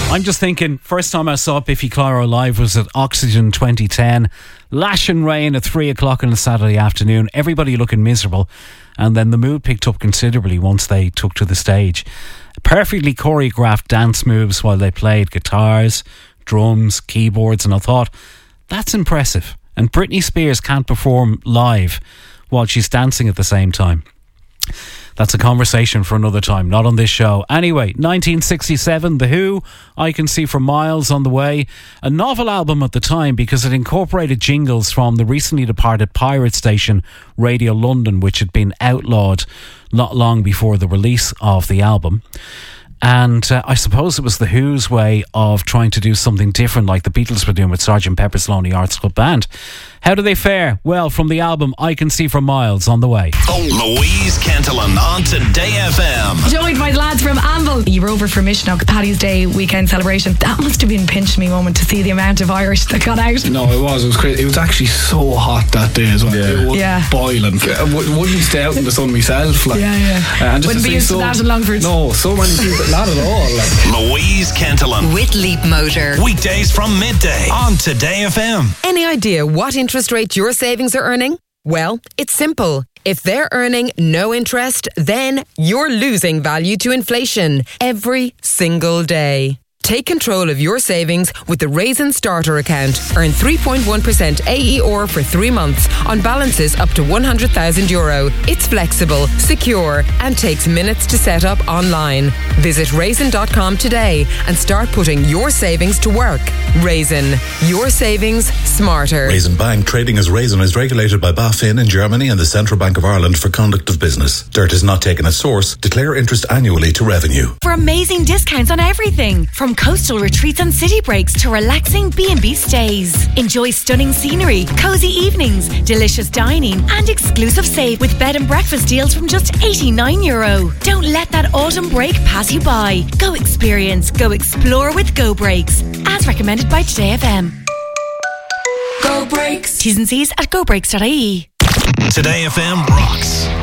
I'm just thinking, first time I saw Biffy Clyro live was at Oxygen 2010. Lashing rain at 3 o'clock on a Saturday afternoon. Everybody looking miserable. And then the mood picked up considerably once they took to the stage. Perfectly choreographed dance moves while they played guitars, drums, keyboards. And I thought, that's impressive. And Britney Spears can't perform live while she's dancing at the same time. That's a conversation for another time, not on this show. Anyway, 1967, The Who, I Can See for Miles on the Way. A novel album at the time because it incorporated jingles from the recently departed pirate station Radio London, which had been outlawed not long before the release of the album. And I suppose it was The Who's way of trying to do something different like the Beatles were doing with Sgt. Pepper's Lonely Hearts Club Band. How do they fare? Well, from the album I Can See for Miles on the Way. Louise Cantillon on Today FM. Joined by the lads from Anvil. You were over for Mishnock, Paddy's Day weekend celebration. That must have been a pinch me moment to see the amount of Irish that got out. No, it was crazy. It was actually so hot that day as well. It was boiling. I wouldn't stay out in the sun myself. And just wouldn't be used to that in Longford. No, so many people, not at all. Louise Cantillon with Leap Motor. Weekdays from midday on Today FM. Any idea what interest rate your savings are earning? Well, it's simple. If they're earning no interest, then you're losing value to inflation every single day. Take control of your savings with the Raisin Starter account. Earn 3.1% AER for 3 months on balances up to €100,000. It's flexible, secure, and takes minutes to set up online. Visit raisin.com today and start putting your savings to work. Raisin, your savings smarter. Raisin Bank, trading as Raisin, is regulated by BaFin in Germany and the Central Bank of Ireland for conduct of business. Dirt is not taken as source. Declare interest annually to revenue. For amazing discounts on everything, from coastal retreats and city breaks to relaxing B&B stays. Enjoy stunning scenery, cozy evenings, delicious dining and exclusive save with bed and breakfast deals from just €89. Don't let that autumn break pass you by. Go experience, go explore with Go Breaks, as recommended by Today FM. Go Breaks. T's and C's at gobreaks.ie. Today FM rocks.